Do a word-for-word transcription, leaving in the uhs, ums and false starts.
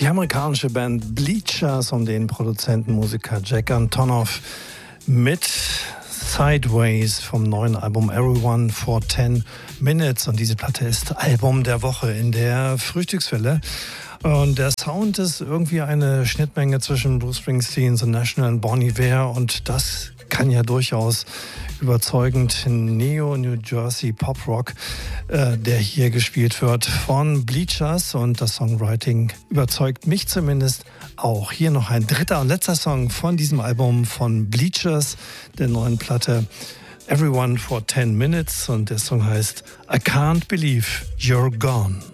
Die amerikanische Band Bleachers um den Produzentenmusiker Jack Antonoff mit Sideways vom neuen Album Everyone for ten Minutes. Und diese Platte ist Album der Woche in der Frühstückswelle. Und der Sound ist irgendwie eine Schnittmenge zwischen Bruce Springsteen, The National und Bon Iver. Und das kann ja durchaus überzeugend Neo-New Jersey Pop-Rock, äh, der hier gespielt wird von Bleachers. Und das Songwriting überzeugt mich zumindest auch. Hier noch ein dritter und letzter Song von diesem Album von Bleachers, der neuen Platte Everyone for ten Minutes. Und der Song heißt I Can't Believe You're Gone.